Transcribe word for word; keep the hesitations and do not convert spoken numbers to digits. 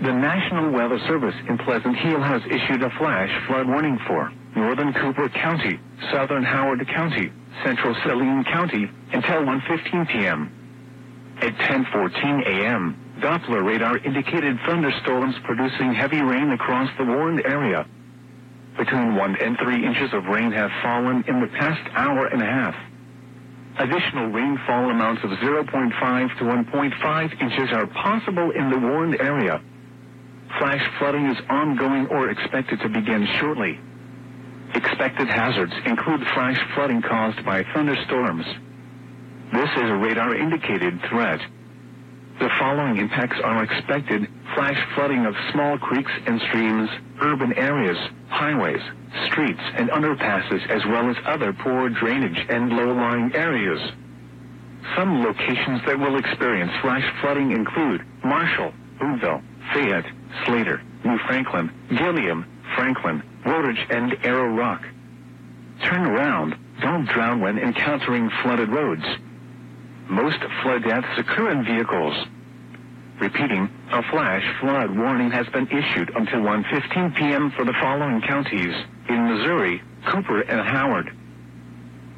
The National Weather Service in Pleasant Hill has issued a flash flood warning for northern Cooper County, southern Howard County, central Saline County until one fifteen p.m. At ten fourteen a.m., Doppler radar indicated thunderstorms producing heavy rain across the warned area. Between one and three inches of rain have fallen in the past hour and a half. Additional rainfall amounts of zero point five to one point five inches are possible in the warned area. Flash flooding is ongoing or expected to begin shortly. Expected hazards include flash flooding caused by thunderstorms. This is a radar-indicated threat. The following impacts are expected: flash flooding of small creeks and streams, urban areas, highways, streets, and underpasses, as well as other poor drainage and low-lying areas. Some locations that will experience flash flooding include Marshall, Boonville, Fayette, Slater, New Franklin, Gilliam, Franklin, Woolridge, and Arrow Rock. Turn around. Don't drown when encountering flooded roads. Most flood deaths occur in vehicles. Repeating, a flash flood warning has been issued until one fifteen p.m. for the following counties in Missouri: Cooper and Howard.